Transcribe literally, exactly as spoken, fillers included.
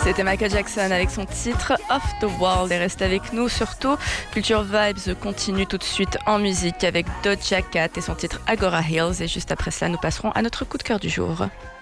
C'était Michael Jackson avec son titre Off the World et reste avec nous surtout. Culture Vibes continue tout de suite en musique avec Doja Cat et son titre Agora Hills et juste après cela nous passerons à notre coup de cœur du jour.